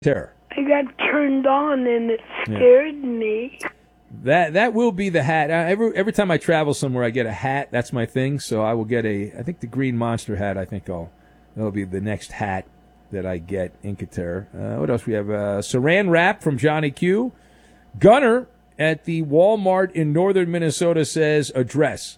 Terror. I got turned on and it scared me. That will be the hat. Every time I travel somewhere, I get a hat. That's my thing. So I will get I think the Green Monster hat. That'll be the next hat that I get. Inca Terror. What else we have? Saran Wrap from Johnny Q. Gunner at the Walmart in northern Minnesota says address.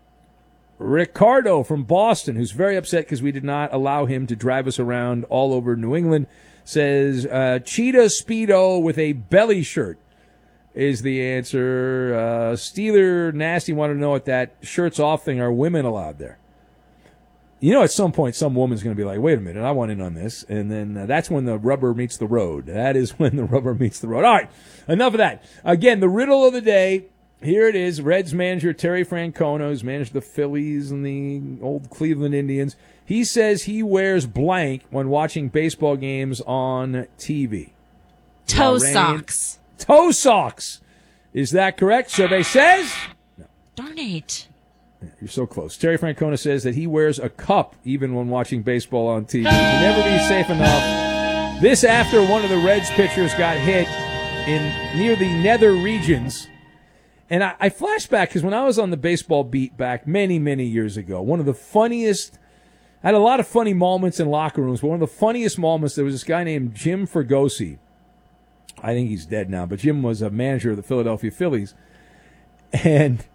Ricardo from Boston, who's very upset because we did not allow him to drive us around all over New England, says Cheetah Speedo with a belly shirt is the answer. Steeler Nasty wanted to know what that shirts off thing, are women allowed there? You know, at some point, some woman's going to be like, wait a minute, I want in on this. And then that's when the rubber meets the road. That is when the rubber meets the road. All right, enough of that. Again, the riddle of the day, here it is. Reds manager Terry Francona, who's managed the Phillies and the old Cleveland Indians. He says he wears blank when watching baseball games on TV. Toe socks. Toe socks. Is that correct? Survey says? No. Darn it. You're so close. Terry Francona says that he wears a cup even when watching baseball on TV. He can never be safe enough. This after one of the Reds pitchers got hit near the nether regions. And I flash back because when I was on the baseball beat back many, many years ago, one of the funniest, I had a lot of funny moments in locker rooms, but one of the funniest moments, there was this guy named Jim Fregosi. I think he's dead now, but Jim was a manager of the Philadelphia Phillies. And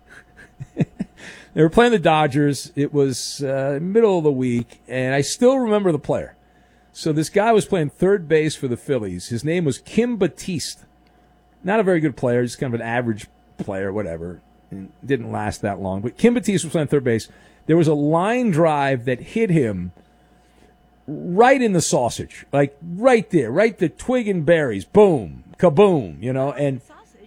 they were playing the Dodgers. It was middle of the week, and I still remember the player. So this guy was playing third base for the Phillies. His name was Kim Batiste. Not a very good player, just kind of an average player, whatever. And didn't last that long. But Kim Batiste was playing third base. There was a line drive that hit him right in the sausage, like right there, right the twig and berries, boom, kaboom, you know. And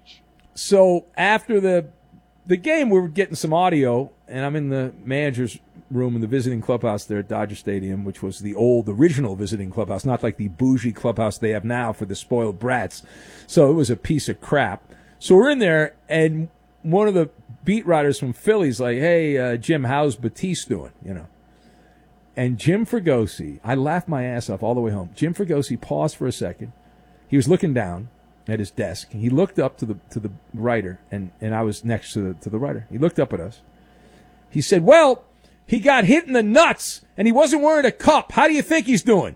so after the game, we were getting some audio, and I'm in the manager's room in the visiting clubhouse there at Dodger Stadium, which was the old original visiting clubhouse, not like the bougie clubhouse they have now for the spoiled brats. So it was a piece of crap. So we're in there, and one of the beat writers from Philly's like, hey, Jim, how's Batiste doing, you know? And Jim Fregosi, I laughed my ass off all the way home. Jim Fregosi paused for a second. He was looking down at his desk. He looked up to the writer, and I was next to the writer. He looked up at us. He said, well, he got hit in the nuts, and he wasn't wearing a cup. How do you think he's doing?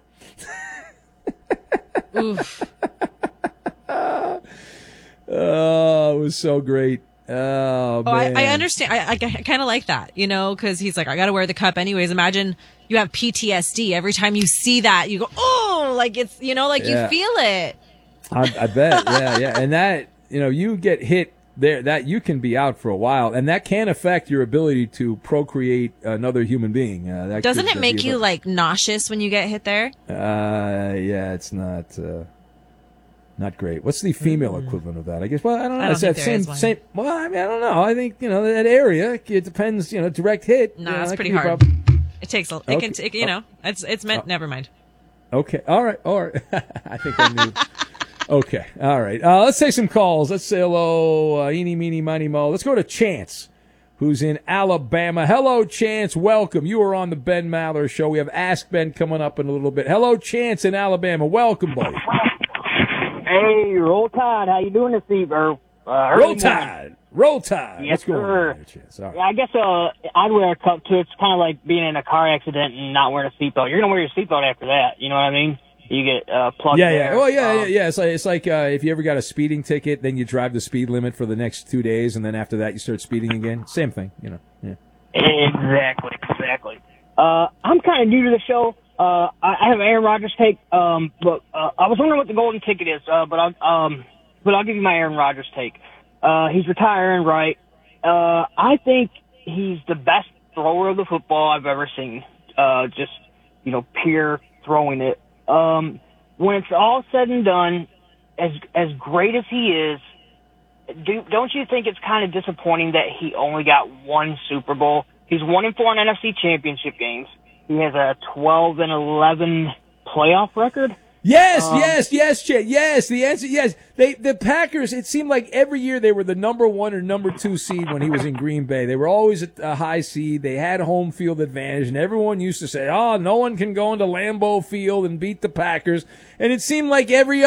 Oof. Oh, it was so great. Oh, man. I understand. I kind of like that, you know, because he's like, I got to wear the cup anyways. Imagine you have PTSD. Every time you see that, you go, oh, like it's, you know, like you feel it. I bet. Yeah. And that, you know, you get hit there, that you can be out for a while, and that can affect your ability to procreate another human being. Doesn't it make you like nauseous when you get hit there? Yeah, it's not great. What's the female equivalent of that? I guess. Well, I don't know. I don't think there is same. Well, I mean, I don't know. I think, you know, that area. It depends. You know, direct hit. No, you know, it's pretty hard. It takes. It can take. You know, it's meant. Never mind. Okay. All right. I think I knew. Okay. All right. Let's take some calls. Let's say hello, eeny, meeny, miny, mo. Let's go to Chance, who's in Alabama. Hello, Chance. Welcome. You are on the Ben Maller Show. We have Ask Ben coming up in a little bit. Hello, Chance in Alabama. Welcome, buddy. Hey, Roll Tide. How you doing this evening? Roll Tide. Roll Tide. Yes, What's going sir. on there, Chance? All right. Yeah, I guess I'd wear a cup, too. It's kind of like being in a car accident and not wearing a seatbelt. You're going to wear your seatbelt after that. You know what I mean? You get plugged Yeah. there. Well, yeah. It's like if you ever got a speeding ticket, then you drive the speed limit for the next 2 days, and then after that you start speeding again. Same thing, you know. Yeah. Exactly. I'm kind of new to the show. I have an Aaron Rodgers take, but I was wondering what the golden ticket is, but I'll give you my Aaron Rodgers take. He's retiring, right? I think he's the best thrower of the football I've ever seen. Just, you know, pure throwing it. When it's all said and done, as great as he is, don't you think it's kind of disappointing that he only got one Super Bowl? He's 1-4 in NFC Championship games. He has a 12-11 playoff record. Yes, Chet. Yes, the answer, yes. The Packers, it seemed like every year they were the number 1 or number 2 seed when he was in Green Bay. They were always a high seed. They had home field advantage, and everyone used to say, no one can go into Lambeau Field and beat the Packers. And it seemed like every